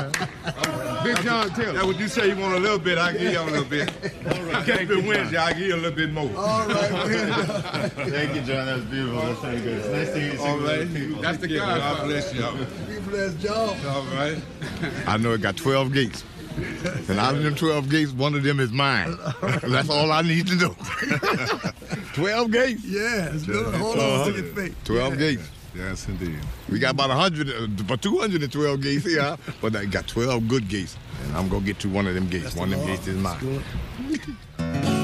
Big John Taylor. That's what you say. You want a little bit, I give you a little bit. Catch me Wednesday, I give you a little bit more. All right, Thank you, John. That's beautiful. That's very good. It's nice to hear you sing. All right. That's the God guy. bless you. Be blessed, John. All right. I know it got 12 gates. And out of them 12 gates, one of them is mine. That's all I need to know. 12 gates. Yeah, it's good. Hold on to your feet. 12 gates. Yes, indeed. We got about 212 gates here, but I got 12 good gates. And I'm going to get to one of them gates. One of them gates is mine.